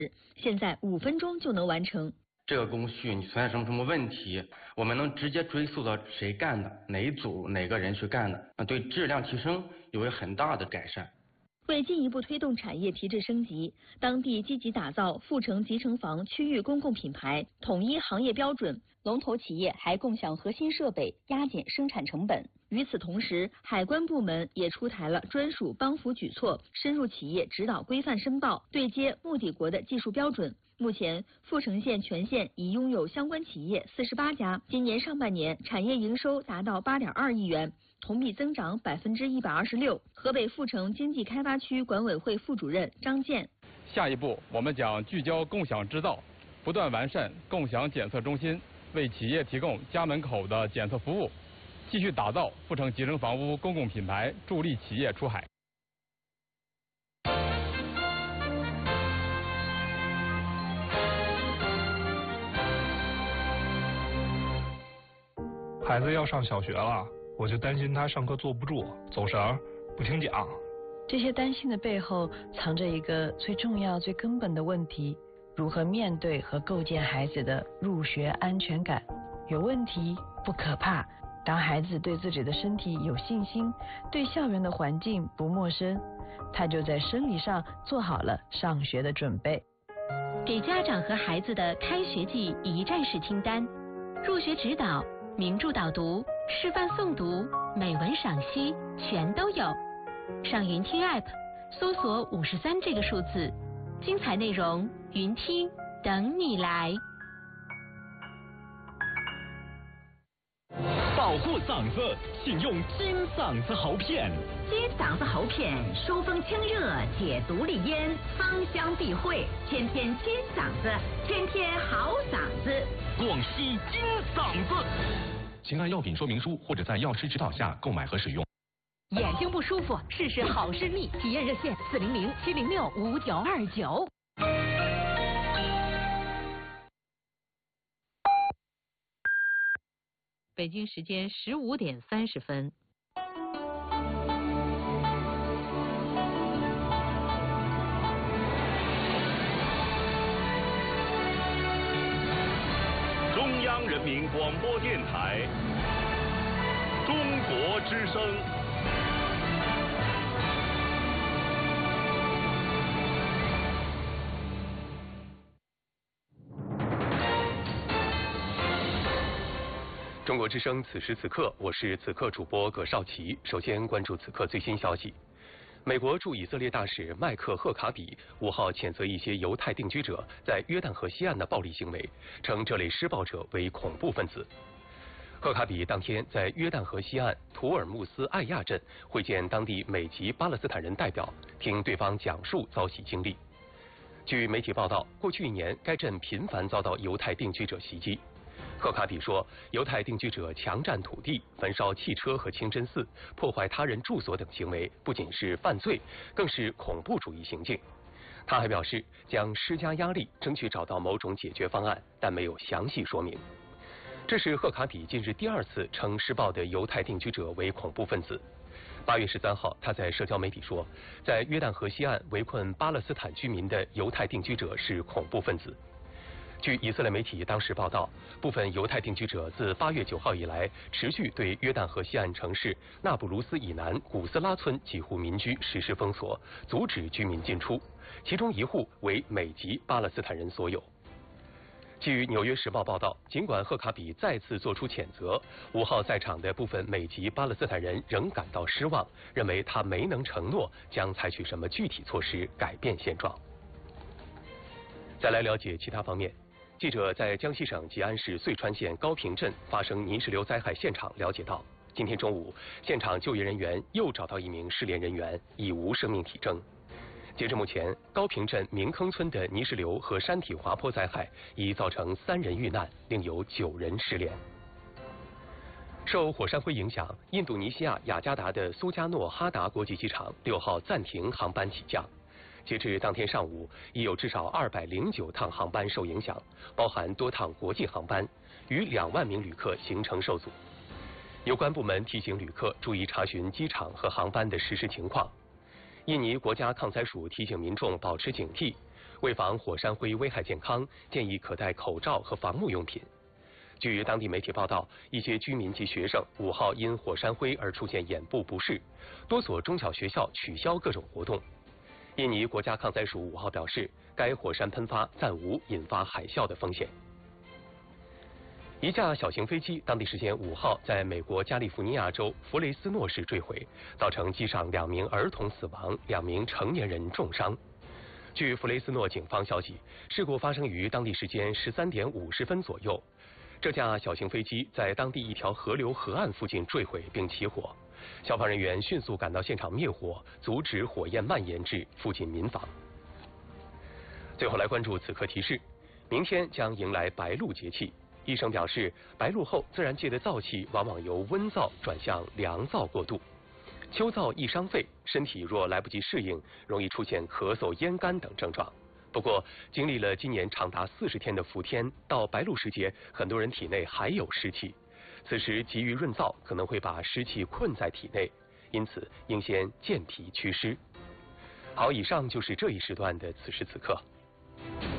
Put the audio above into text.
现在5分钟就能完成。 这个工序你存在什么问题，我们能直接追溯到谁干的，哪一组哪个人去干的，对质量提升有很大的改善。 为进一步推动产业提质升级，当地积极打造富城集成房区域公共品牌，统一行业标准，龙头企业还共享核心设备，压减生产成本。与此同时，海关部门也出台了专属帮扶举措，深入企业指导规范申报，对接目的国的技术标准。目前，富城县全县已拥有相关企业48家，今年上半年产业营收达到8.2亿元，同比增长126%。河北富城经济开发区管委会副主任张健： 下一步，我们将聚焦共享制造，不断完善共享检测中心，为企业提供家门口的检测服务，继续打造富城集成房屋公共品牌，助力企业出海。 孩子要上小学了，我就担心他上课坐不住、走神、不听讲。 这些担心的背后，藏着一个最重要、最根本的问题：如何面对和构建孩子的入学安全感。有问题不可怕，当孩子对自己的身体有信心，对校园的环境不陌生，他就在生理上做好了上学的准备。 给家长和孩子的开学季一站式清单：入学指导、名著导读、示范诵读、美文赏析，全都有。上云听 App 搜索53这个数字，精彩内容云听等你来。 保护嗓子，请用金嗓子喉片。 金嗓子喉片疏风清热，解毒利咽，芳香避秽，天天金嗓子，天天好嗓子。 广西金嗓子。请按药品说明书或者在药师指导下购买和使用。 眼睛不舒服，试试好视力，体验热线400-706-5929。 北京时间15点30分。 中央人民广播电台，中国之声。 中国之声，此时此刻，我是此刻主播葛绍奇。首先关注此刻最新消息。美国驻以色列大使麦克·赫卡比5号谴责一些犹太定居者在约旦河西岸的暴力行为，称这类施暴者为恐怖分子。赫卡比当天在约旦河西岸图尔穆斯艾亚镇会见当地美籍巴勒斯坦人代表，听对方讲述遭袭经历。据媒体报道，过去1年该镇频繁遭到犹太定居者袭击。赫卡比说，犹太定居者强占土地、焚烧汽车和清真寺、破坏他人住所等行为，不仅是犯罪，更是恐怖主义行径。他还表示将施加压力，争取找到某种解决方案，但没有详细说明。这是赫卡比近日第2次称施暴的犹太定居者为恐怖分子。8月13号，他在社交媒体说，在约旦河西岸围困巴勒斯坦居民的犹太定居者是恐怖分子。据以色列媒体当时报道，部分犹太定居者自8月9号以来，持续对约旦河西岸城市纳布鲁斯以南古斯拉村几户民居实施封锁，阻止居民进出，其中1户为美籍巴勒斯坦人所有。据《纽约时报》报道，尽管赫卡比再次作出谴责，5号在场的部分美籍巴勒斯坦人仍感到失望，认为他没能承诺将采取什么具体措施改变现状。再来了解其他方面。记者在江西省吉安市遂川县高坪镇发生泥石流灾害现场了解到，今天中午，现场救援人员又找到1名失联人员，已无生命体征。截至目前，高坪镇明坑村的泥石流和山体滑坡灾害已造成3人遇难，另有9人失联。受火山灰影响，印度尼西亚雅加达的苏加诺哈达国际机场6号暂停航班起降。截至当天上午，已有至少209趟航班受影响，包含多趟国际航班，逾2万名旅客行程受阻。有关部门提醒旅客注意查询机场和航班的实时情况。印尼国家抗灾署提醒民众保持警惕， 为防火山灰危害健康，建议可戴口罩和防护用品。据当地媒体报道，一些居民及学生5号因火山灰而出现眼部不适，多所中小学校取消各种活动。印尼国家抗灾署5号表示，该火山喷发暂无引发海啸的风险。一架小型飞机当地时间5号在美国加利福尼亚州弗雷斯诺市坠毁，造成机上2名儿童死亡，2名成年人重伤。据弗雷斯诺警方消息，事故发生于当地时间13点50分左右。这架小型飞机在当地一条河流河岸附近坠毁并起火，消防人员迅速赶到现场灭火，阻止火焰蔓延至附近民房。最后来关注此刻提示，明天将迎来白露节气。医生表示，白露后自然界的燥气往往由温燥转向凉燥过渡。秋燥易伤肺，身体若来不及适应，容易出现咳嗽、咽干等症状。不过，经历了今年长达40天的伏天，到白露时节，很多人体内还有湿气，此时急于润燥，可能会把湿气困在体内，因此应先健脾祛湿。好，以上就是这一时段的此时此刻。